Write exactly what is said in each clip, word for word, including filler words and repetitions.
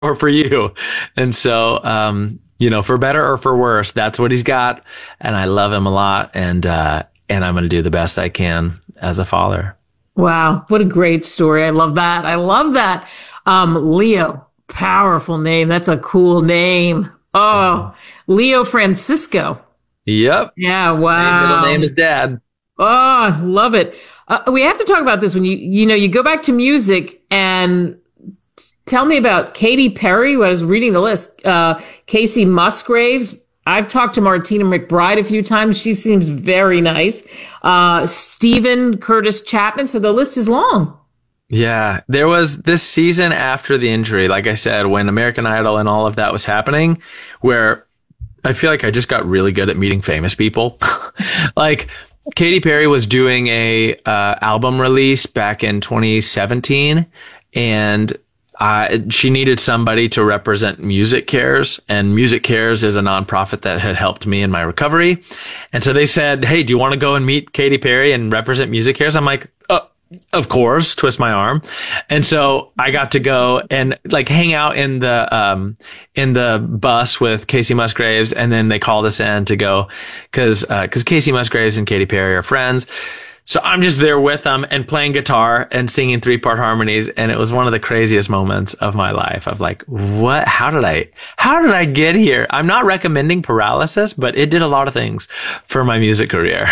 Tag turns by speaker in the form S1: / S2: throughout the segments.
S1: or for you. And so, um, you know, for better or for worse, that's what he's got. And I love him a lot. And, uh, and I'm going to do the best I can as a father.
S2: Wow. What a great story. I love that. I love that. Um, Leo, powerful name. That's a cool name. Oh, Leo Francisco.
S1: Yep.
S2: Yeah. Wow.
S1: My middle name is Dad.
S2: Oh, love it. Uh, we have to talk about this when you, you know, you go back to music and tell me about Katy Perry. When I was reading the list, uh, Kacey Musgraves. I've talked to Martina McBride a few times. She seems very nice. Uh, Stephen Curtis Chapman. So the list is long.
S1: Yeah, there was this season after the injury, like I said, when American Idol and all of that was happening, where I feel like I just got really good at meeting famous people. Like Katy Perry was doing a uh, album release back in twenty seventeen, and Uh, she needed somebody to represent Music Cares, and Music Cares is a nonprofit that had helped me in my recovery. And so they said, hey, do you want to go and meet Katy Perry and represent Music Cares? I'm like, oh, of course, twist my arm. And so I got to go and like hang out in the, um, in the bus with Kacey Musgraves. And then they called us in to go cause, uh, cause Kacey Musgraves and Katy Perry are friends. So I'm just there with them and playing guitar and singing three part harmonies. And it was one of the craziest moments of my life of like, what, how did I, how did I get here? I'm not recommending paralysis, but it did a lot of things for my music career.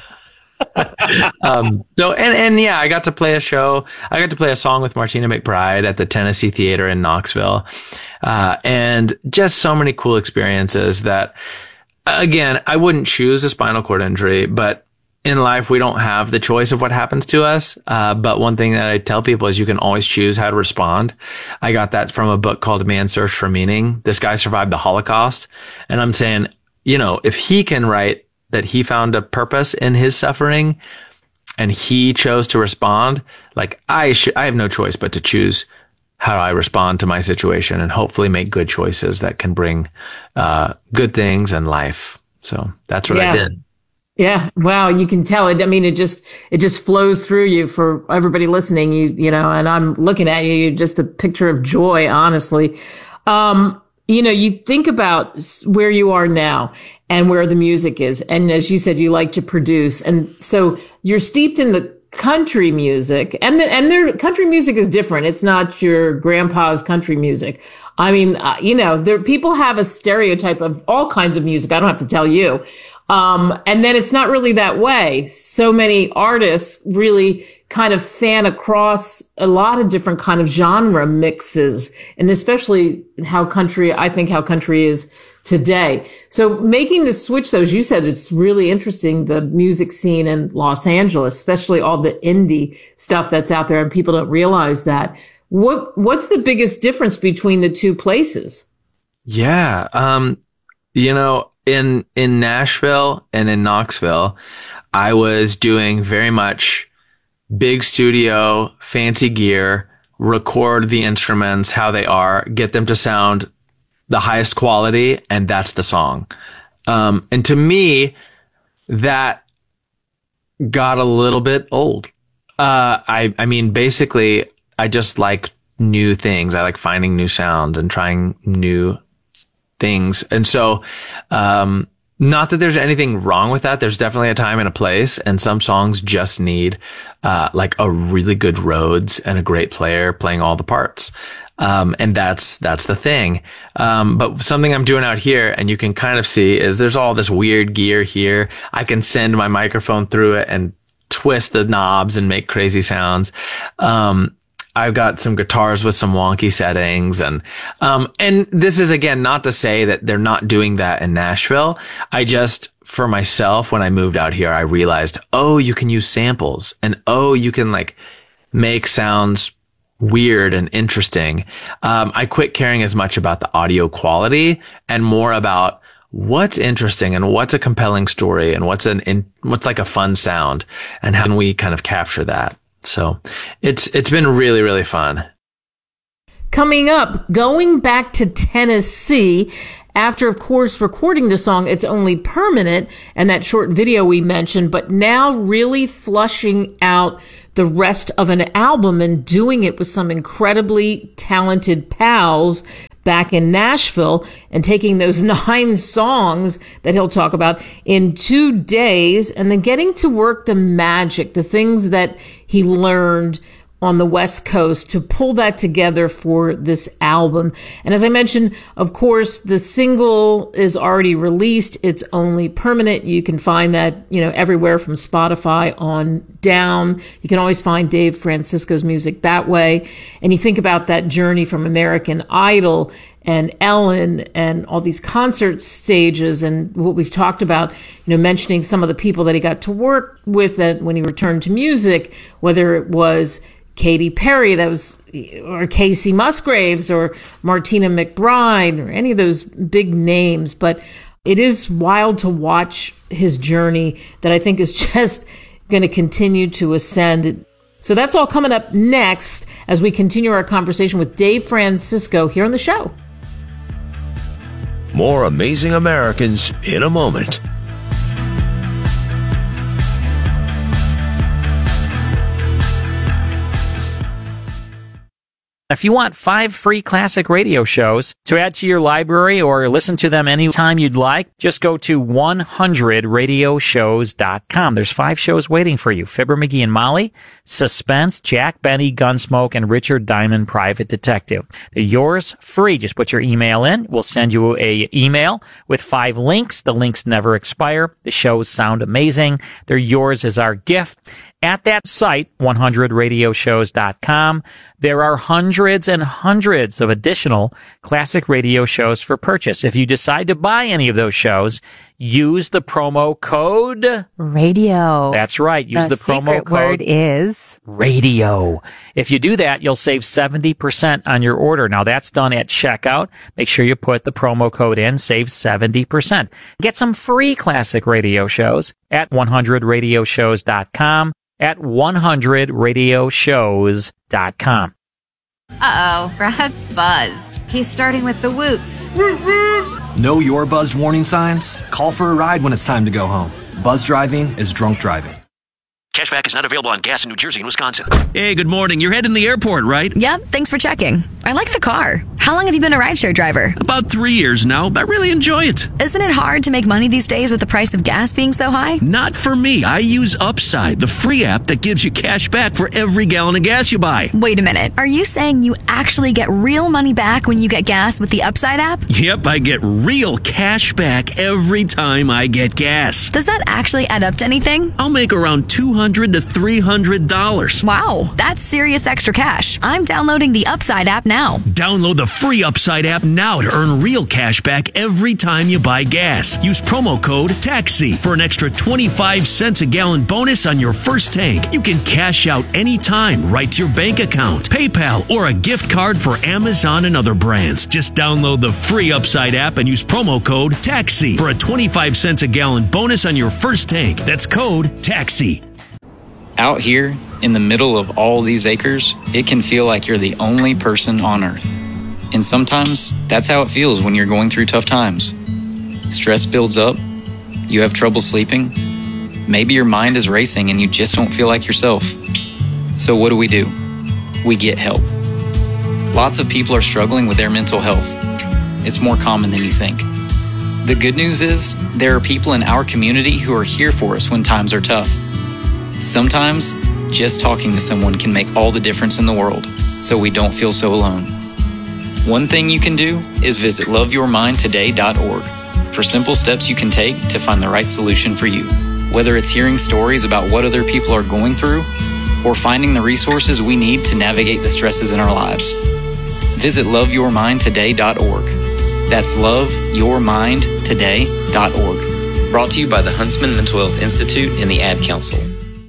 S1: um, so, and, and yeah, I got to play a show. I got to play a song with Martina McBride at the Tennessee Theater in Knoxville. Uh, and just so many cool experiences that, again, I wouldn't choose a spinal cord injury, but in life, we don't have the choice of what happens to us. Uh, but one thing that I tell people is you can always choose how to respond. I got that from a book called Man's Search for Meaning. This guy survived the Holocaust. And I'm saying, you know, if he can write that he found a purpose in his suffering and he chose to respond, like I should, I have no choice but to choose how I respond to my situation and hopefully make good choices that can bring, uh, good things in life. So that's what
S2: yeah.
S1: I did.
S2: Yeah. Wow. You can tell it. I mean, it just, it just flows through you for everybody listening. You, you know, and I'm looking at you, you're just a picture of joy, honestly. Um, you know, you think about where you are now and where the music is. And as you said, you like to produce. And so you're steeped in the country music, and the, and their country music is different. It's not your grandpa's country music. I mean, uh, you know, there, people have a stereotype of all kinds of music. I don't have to tell you. Um, and then it's not really that way. So many artists really kind of fan across a lot of different kind of genre mixes, and especially how country, I think how country is today. So making the switch, though, as you said, it's really interesting, the music scene in Los Angeles, especially all the indie stuff that's out there, and people don't realize that. What, what's the biggest difference between the two places?
S1: Yeah. Um, you know, in, in Nashville and in Knoxville, I was doing very much big studio, fancy gear, record the instruments how they are, get them to sound the highest quality, and that's the song. Um, and to me, that got a little bit old. Uh, I, I mean, basically, I just like new things. I like finding new sounds and trying new things. And so, um, not that there's anything wrong with that. There's definitely a time and a place, and some songs just need, uh, like a really good Rhodes and a great player playing all the parts. Um, and that's, that's the thing. Um, but something I'm doing out here, and you can kind of see, is there's all this weird gear here. I can send my microphone through it and twist the knobs and make crazy sounds. Um, I've got some guitars with some wonky settings, and, um, and this is again, not to say that they're not doing that in Nashville. I just, for myself, when I moved out here, I realized, oh, you can use samples, and oh, you can like make sounds weird and interesting. Um, I quit caring as much about the audio quality and more about what's interesting and what's a compelling story and what's an, in, what's like a fun sound, and how can we kind of capture that. So it's, it's been really, really fun.
S2: Coming up, going back to Tennessee after, of course, recording the song It's Only Permanent and that short video we mentioned, but now really flushing out the rest of an album and doing it with some incredibly talented pals back in Nashville and taking those nine songs that he'll talk about in two days and then getting to work the magic, the things that he learned on the West Coast to pull that together for this album. And as I mentioned, of course, the single is already released. It's Only Permanent. You can find that, you know, everywhere from Spotify on down. You can always find Dave Francisco's music that way. And you think about that journey from American Idol and Ellen and all these concert stages and what we've talked about, you know, mentioning some of the people that he got to work with when he returned to music, whether it was Katy Perry, that was, or Casey Musgraves, or Martina McBride, or any of those big names. But it is wild to watch his journey that I think is just going to continue to ascend. So that's all coming up next as we continue our conversation with Dave Francisco here on the show.
S3: More Amazing Americans in a moment.
S4: If you want five free classic radio shows to add to your library or listen to them anytime you'd like, just go to one hundred radio shows dot com. There's five shows waiting for you. Fibber, McGee and Molly, Suspense, Jack Benny, Gunsmoke, and Richard Diamond, Private Detective. They're yours free. Just put your email in. We'll send you a email with five links. The links never expire. The shows sound amazing. They're yours as our gift. At that site, one hundred radio shows dot com, there are hundreds and hundreds of additional classic radio shows for purchase. If you decide to buy any of those shows, use the promo code
S5: radio.
S4: That's right. Use the,
S5: the
S4: promo
S5: secret
S4: code
S5: word is
S4: radio. If you do that, you'll save seventy percent on your order. Now that's done at checkout. Make sure you put the promo code in, save seventy percent. Get some free classic radio shows at one hundred radio shows dot com. At one hundred radio shows dot com.
S6: Uh-oh, Brad's buzzed. He's starting with the whoops.
S7: Know your buzzed warning signs? Call for a ride when it's time to go home. Buzz driving is drunk driving.
S8: Cashback is not available on gas in New Jersey and Wisconsin. Hey, good morning. You're heading to the airport, right?
S9: Yep, thanks for checking. I like the car. How long have you been a rideshare driver?
S8: About three years now. I really enjoy it.
S9: Isn't it hard to make money these days with the price of gas being so high?
S8: Not for me. I use Upside, the free app that gives you cash back for every gallon of gas you buy.
S9: Wait a minute. Are you saying you actually get real money back when you get gas with the Upside app?
S8: Yep, I get real cash back every time I get gas.
S9: Does that actually add up to anything?
S8: I'll make around two hundred to three hundred dollars.
S9: Wow, that's serious extra cash. I'm downloading the Upside app now.
S8: Download the free Upside app now to earn real cash back every time you buy gas. Use promo code TAXI for an extra twenty-five cents a gallon bonus on your first tank. You can cash out anytime right to your bank account, PayPal, or a gift card for Amazon and other brands. Just download the free Upside app and use promo code TAXI for a twenty-five cents a gallon bonus on your first tank. That's code TAXI.
S10: Out here, in the middle of all these acres, it can feel like you're the only person on Earth. And sometimes, that's how it feels when you're going through tough times. Stress builds up, you have trouble sleeping, maybe your mind is racing and you just don't feel like yourself. So what do we do? We get help. Lots of people are struggling with their mental health. It's more common than you think. The good news is, there are people in our community who are here for us when times are tough. Sometimes, just talking to someone can make all the difference in the world, so we don't feel so alone. One thing you can do is visit love your mind today dot org for simple steps you can take to find the right solution for you. Whether it's hearing stories about what other people are going through, or finding the resources we need to navigate the stresses in our lives. Visit love your mind today dot org. That's love your mind today dot org. Brought to you by the Huntsman Mental Health Institute and the Ad Council.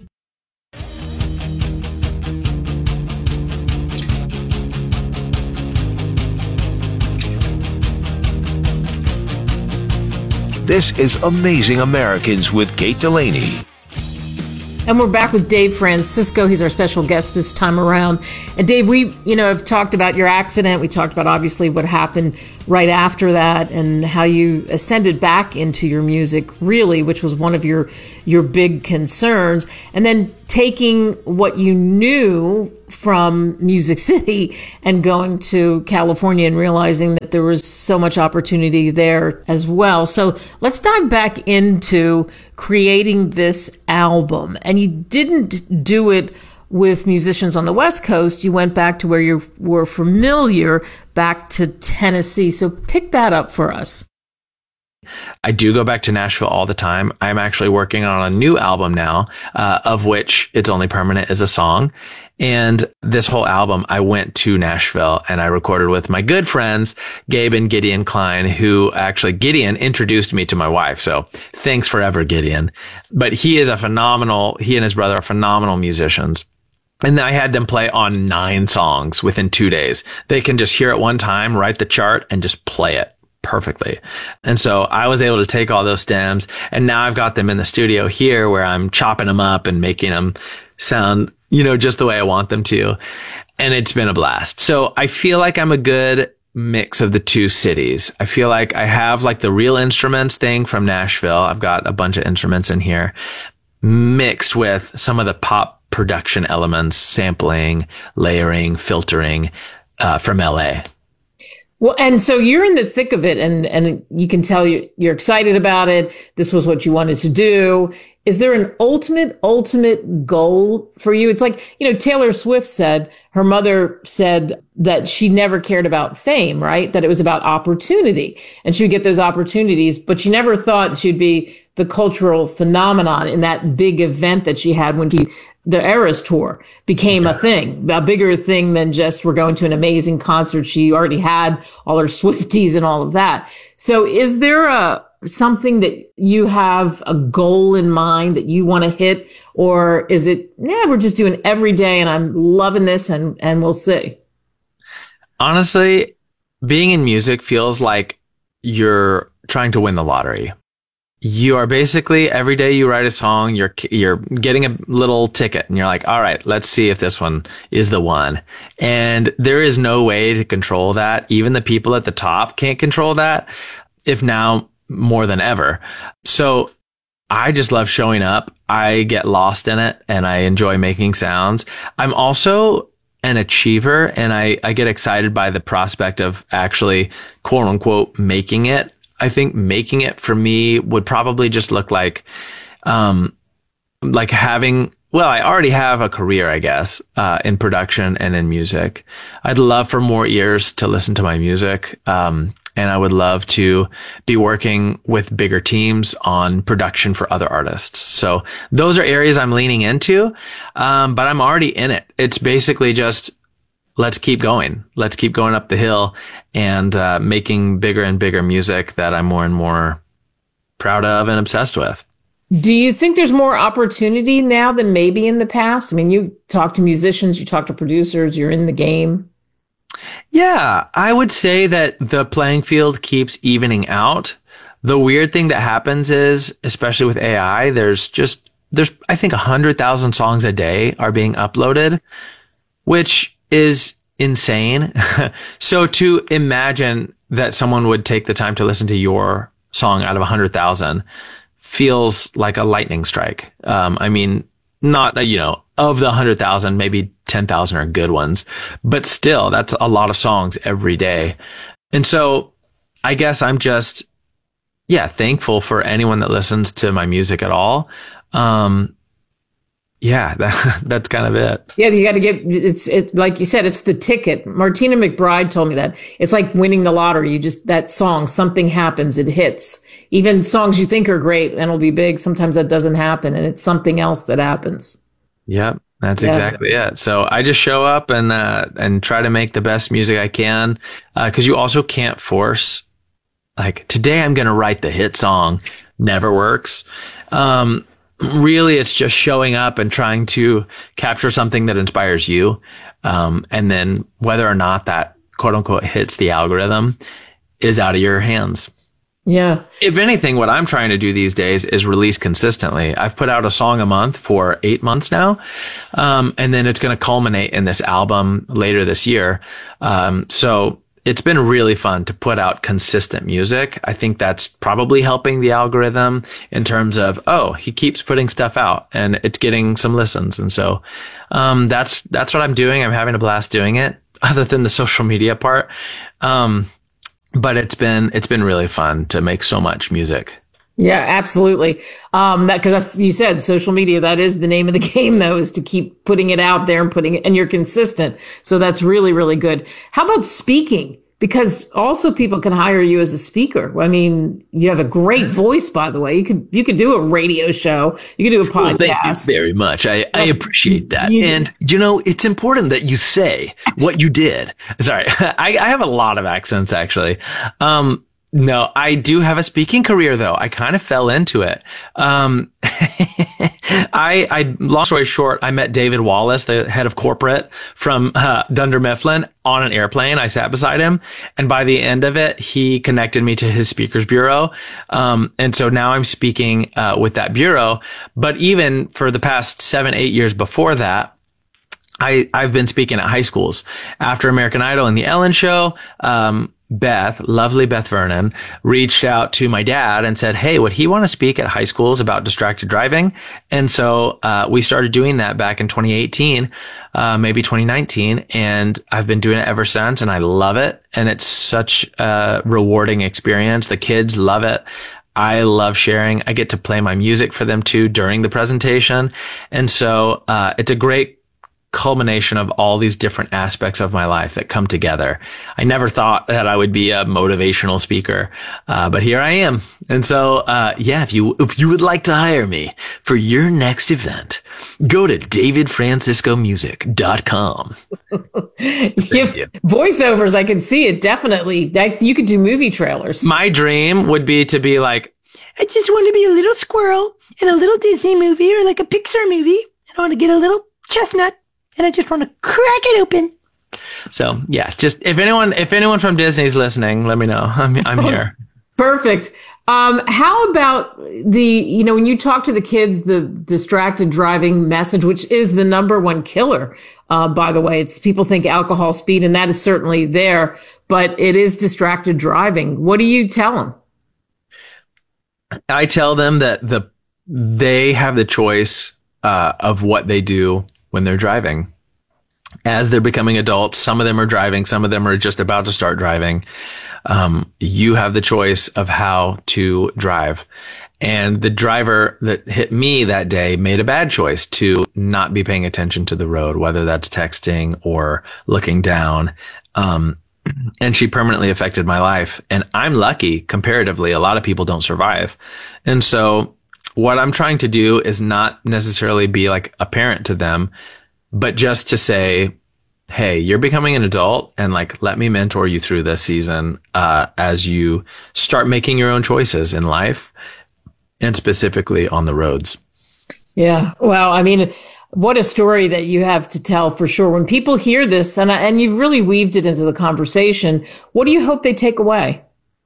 S3: This is Amazing Americans with Kate Delaney.
S2: And we're back with Dave Francisco. He's our special guest this time around. And Dave, we, you know, have talked about your accident. We talked about obviously what happened right after that and how you ascended back into your music, really, which was one of your your big concerns. And then taking what you knew from Music City and going to California and realizing that there was so much opportunity there as well. So let's dive back into creating this album. And you didn't do it with musicians on the West Coast. You went back to where you were familiar, back to Tennessee. So pick that up for us.
S1: I do go back to Nashville all the time. I'm actually working on a new album now, uh, of which It's Only Permanent is a song. And this whole album, I went to Nashville and I recorded with my good friends, Gabe and Gideon Klein, who actually Gideon introduced me to my wife. So thanks forever, Gideon. But he is a phenomenal, he and his brother are phenomenal musicians. And I had them play on nine songs within two days. They can just hear it one time, write the chart, and just play it perfectly. And so I was able to take all those stems, and now I've got them in the studio here where I'm chopping them up and making them sound, you know, just the way I want them to. And it's been a blast. So I feel like I'm a good mix of the two cities. I feel like I have like the real instruments thing from Nashville. I've got a bunch of instruments in here mixed with some of the pop production elements, sampling, layering, filtering, uh, from L A.
S2: Well, and so you're in the thick of it, and, and you can tell you, you're excited about it. This was what you wanted to do. Is there an ultimate, ultimate goal for you? It's like, you know, Taylor Swift said, her mother said that she never cared about fame, right? That it was about opportunity, and she would get those opportunities, but she never thought she'd be the cultural phenomenon in that big event that she had when she, the Eras tour became a thing, a bigger thing than just we're going to an amazing concert. She already had all her Swifties and all of that. So is there a something that you have a goal in mind that you want to hit, or is it, yeah, we're just doing every day and I'm loving this and, and we'll see?
S1: Honestly, being in music feels like you're trying to win the lottery. You are basically, every day you write a song, you're, you're getting a little ticket and you're like, all right, let's see if this one is the one. And there is no way to control that. Even the people at the top can't control that, if now more than ever. So I just love showing up. I get lost in it and I enjoy making sounds. I'm also an achiever, and I, I get excited by the prospect of actually, quote unquote, making it. I think making it for me would probably just look like, um, like having, well, I already have a career, I guess, uh, in production and in music. I'd love for more ears to listen to my music. Um, and I would love to be working with bigger teams on production for other artists. So those are areas I'm leaning into. Um, but I'm already in it. It's basically just, let's keep going. Let's keep going up the hill and uh, making bigger and bigger music that I'm more and more proud of and obsessed with.
S2: Do you think there's more opportunity now than maybe in the past? I mean, you talk to musicians, you talk to producers, you're in the game.
S1: Yeah, I would say that the playing field keeps evening out. The weird thing that happens is, especially with A I, there's just, there's, I think one hundred thousand songs a day are being uploaded, which is insane. So to imagine that someone would take the time to listen to your song out of one hundred thousand feels like a lightning strike. Um, I mean, not, you know, of the one hundred thousand, maybe ten thousand are good ones, but still, that's a lot of songs every day. And so I guess I'm just, yeah, thankful for anyone that listens to my music at all. Um, Yeah, that, that's kind of it.
S2: Yeah, you got to get, it's it, like you said, it's the ticket. Martina McBride told me that. It's like winning the lottery. You just, that song, something happens, it hits. Even songs you think are great and will be big, sometimes that doesn't happen, and it's something else that happens.
S1: Yep, that's
S2: Yeah.
S1: exactly it. So I just show up and uh, and try to make the best music I can, because you also can't force, like, today I'm going to write the hit song. Never works. Um, Really, it's just showing up and trying to capture something that inspires you. Um, and then whether or not that quote unquote hits the algorithm is out of your hands.
S2: Yeah.
S1: If anything, what I'm trying to do these days is release consistently. I've put out a song a month for eight months now. Um, and then it's going to culminate in this album later this year. Um, so it's been really fun to put out consistent music. I think that's probably helping the algorithm in terms of, oh, he keeps putting stuff out and it's getting some listens. And so, um, that's, that's what I'm doing. I'm having a blast doing it, other than the social media part. Um, but it's been, it's been really fun to make so much music.
S2: Yeah, absolutely. Um, that, cause as you said, social media, that is the name of the game though, is to keep putting it out there and putting it, and you're consistent. So that's really, really good. How about speaking? Because also people can hire you as a speaker. I mean, you have a great voice, by the way. You could, you could do a radio show. You could do a podcast.
S1: Well, thank you very much. I, I appreciate that.
S2: You,
S1: and, you know, it's important that you say what you did. Sorry. I, I have a lot of accents, actually. Um, No, I do have a speaking career though. I kind of fell into it. Um, I, I, long story short, I met David Wallace, the head of corporate from, uh, Dunder Mifflin on an airplane. I sat beside him, and by the end of it, he connected me to his speakers bureau. Um, and so now I'm speaking, uh, with that bureau. But even for the past seven, eight years before that, I, I've been speaking at high schools. After American Idol and the Ellen Show, um, Beth, lovely Beth Vernon, reached out to my dad and said, hey, would he want to speak at high schools about distracted driving? And so, uh, we started doing that back in twenty eighteen, uh, maybe twenty nineteen. And I've been doing it ever since, and I love it. And it's such a rewarding experience. The kids love it. I love sharing. I get to play my music for them too during the presentation. And so, uh, it's a great culmination of all these different aspects of my life that come together. I never thought that I would be a motivational speaker, uh, but here I am. And so, uh, yeah, if you, if you would like to hire me for your next event, go to david francisco music dot com.
S2: Voiceovers, I can see it definitely. That you could do movie trailers.
S1: My dream would be to be like, I just want to be a little squirrel in a little Disney movie or like a Pixar movie. And I want to get a little chestnut. And I just want to crack it open. So yeah, just if anyone, if anyone from Disney's listening, let me know. I'm, I'm here.
S2: Perfect. Um, how about the, you know, when you talk to the kids, the distracted driving message, which is the number one killer, uh, by the way, it's people think alcohol, speed, and that is certainly there, but it is distracted driving. What do you tell them?
S1: I tell them that the, they have the choice, uh, of what they do when they're driving. As they're becoming adults, some of them are driving, some of them are just about to start driving. Um, you have the choice of how to drive. And the driver that hit me that day made a bad choice to not be paying attention to the road, whether that's texting or looking down. Um, and she permanently affected my life. And I'm lucky, comparatively, a lot of people don't survive. And so what I'm trying to do is not necessarily be like a parent to them, but just to say, hey, you're becoming an adult, and like, let me mentor you through this season, uh, as you start making your own choices in life and specifically on the roads.
S2: Yeah. Well, I mean, what a story that you have to tell for sure. When people hear this, and, and you've really weaved it into the conversation, what do you hope they take away?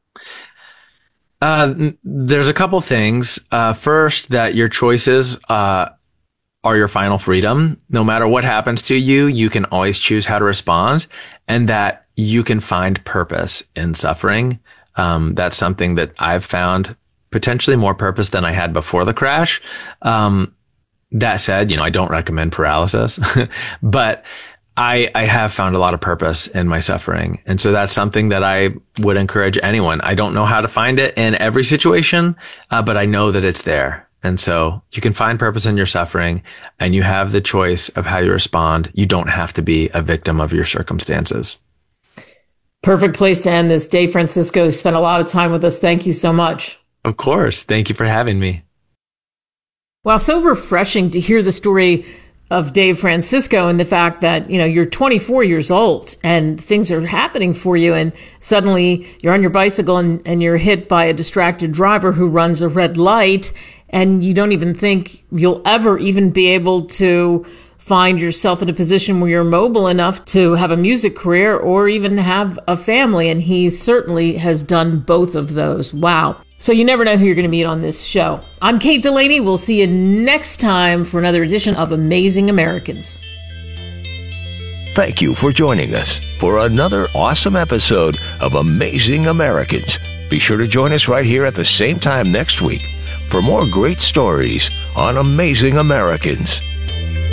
S1: Uh, there's a couple things. Uh, first, that your choices, uh, are your final freedom. No matter what happens to you, you can always choose how to respond, and that you can find purpose in suffering. Um, that's something that I've found potentially more purpose than I had before the crash. Um, that said, you know, I don't recommend paralysis, but I, I have found a lot of purpose in my suffering. And so that's something that I would encourage anyone. I don't know how to find it in every situation, uh, but I know that it's there. And so you can find purpose in your suffering, and you have the choice of how you respond. You don't have to be a victim of your circumstances.
S2: Perfect place to end this. Dave Francisco spent a lot of time with us. Thank you so much.
S1: Of course. Thank you for having me.
S2: Wow, so refreshing to hear the story of Dave Francisco and the fact that, you know, you're twenty-four years old and things are happening for you, and suddenly you're on your bicycle and, and you're hit by a distracted driver who runs a red light, and you don't even think you'll ever even be able to find yourself in a position where you're mobile enough to have a music career or even have a family. And he certainly has done both of those. Wow. So you never know who you're going to meet on this show. I'm Kate Delaney. We'll see you next time for another edition of Amazing Americans.
S3: Thank you for joining us for another awesome episode of Amazing Americans. Be sure to join us right here at the same time next week for more great stories on Amazing Americans.